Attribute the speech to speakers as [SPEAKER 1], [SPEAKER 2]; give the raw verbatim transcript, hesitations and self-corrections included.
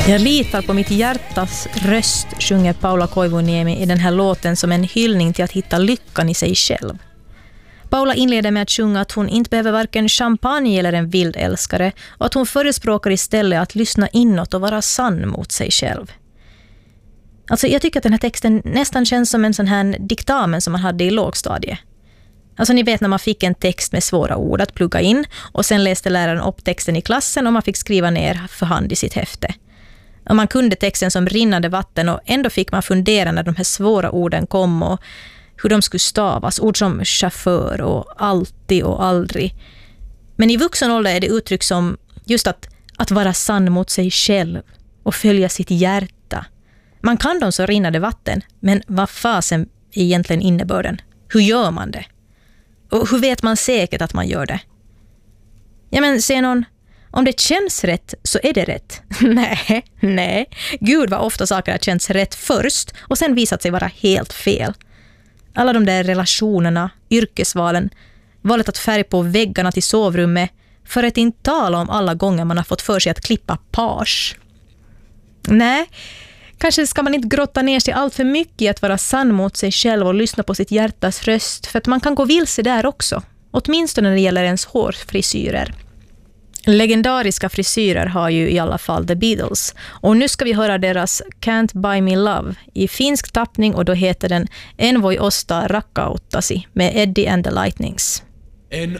[SPEAKER 1] Jag litar på mitt hjärtas röst, sjunger Paula Koivuniemi i den här låten som en hyllning till att hitta lyckan i sig själv. Paula inleder med att sjunga att hon inte behöver varken champagne eller en vild älskare och att hon förespråkar istället att lyssna inåt och vara sann mot sig själv. Alltså jag tycker att den här texten nästan känns som en sån här diktamen som man hade i lågstadie. Alltså ni vet när man fick en text med svåra ord att plugga in och sen läste läraren upp texten i klassen och man fick skriva ner för hand i sitt häfte. Och man kunde texten som rinnande vatten och ändå fick man fundera när de här svåra orden kom och hur de skulle stavas. Ord som chaufför och alltid och aldrig. Men i vuxen ålder är det uttryck som just att, att vara sann mot sig själv och följa sitt hjärta. Man kan dem så rinnande vatten, men vad fasen är egentligen innebörden? Hur gör man det? Och hur vet man säkert att man gör det? Ja men se någon, om det känns rätt så är det rätt. nej, nej. Gud vad ofta saker har känts rätt först och sen visat sig vara helt fel. Alla de där relationerna, yrkesvalen, valet att färg på väggarna till sovrummet, för att inte tala om alla gånger man har fått för sig att klippa page. Nej, kanske ska man inte grotta ner sig allt för mycket i att vara sann mot sig själv och lyssna på sitt hjärtas röst, för att man kan gå vilse där också. Åtminstone när det gäller ens hårfrisyrer. Legendariska frisyrer har ju i alla fall The Beatles. Och nu ska vi höra deras Can't Buy Me Love i finsk tappning och då heter den En voi ostaa rakkauttasi med Eddie and the Lightnings.
[SPEAKER 2] En